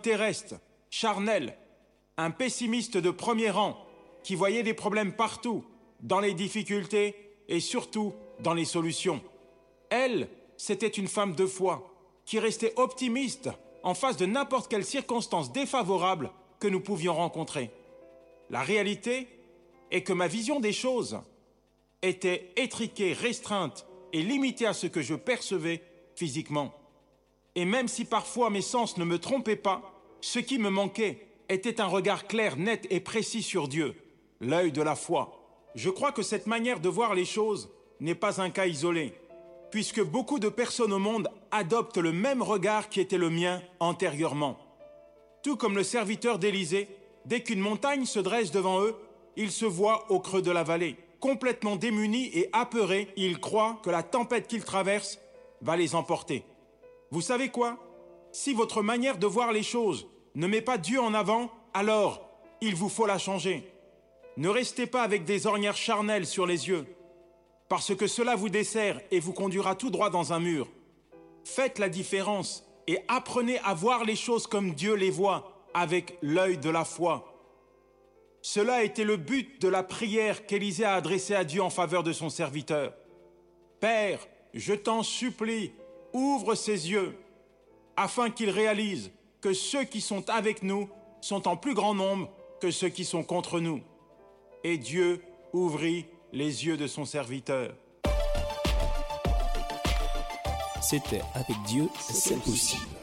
terrestre, charnel, un pessimiste de premier rang, qui voyait des problèmes partout, dans les difficultés et surtout dans les solutions. Elle, c'était une femme de foi, qui restait optimiste en face de n'importe quelle circonstance défavorable que nous pouvions rencontrer. La réalité est que ma vision des choses était étriquée, restreinte et limitée à ce que je percevais physiquement. Et même si parfois mes sens ne me trompaient pas, ce qui me manquait était un regard clair, net et précis sur Dieu, l'œil de la foi. Je crois que cette manière de voir les choses n'est pas un cas isolé, puisque beaucoup de personnes au monde adoptent le même regard qui était le mien antérieurement. Tout comme le serviteur d'Élysée, dès qu'une montagne se dresse devant eux, ils se voient au creux de la vallée. Complètement démunis et apeurés, ils croient que la tempête qu'ils traversent va les emporter. Vous savez quoi? Si votre manière de voir les choses ne met pas Dieu en avant, alors il vous faut la changer. Ne restez pas avec des ornières charnelles sur les yeux, parce que cela vous dessert et vous conduira tout droit dans un mur. Faites la différence et apprenez à voir les choses comme Dieu les voit, avec l'œil de la foi. Cela a été le but de la prière qu'Élisée a adressée à Dieu en faveur de son serviteur. Père, je t'en supplie, ouvre ses yeux, afin qu'il réalise que ceux qui sont avec nous sont en plus grand nombre que ceux qui sont contre nous. Et Dieu ouvrit les yeux de son serviteur. C'était Avec Dieu, c'est possible.